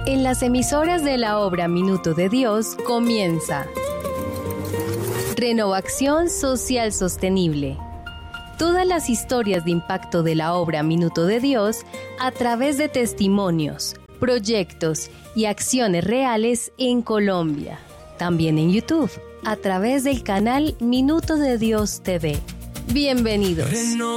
En las emisoras de la obra Minuto de Dios comienza Renovación Social Sostenible. Todas las historias de impacto de la obra Minuto de Dios a través de testimonios, proyectos y acciones reales en Colombia. También en YouTube, a través del canal Minuto de Dios TV. Bienvenidos.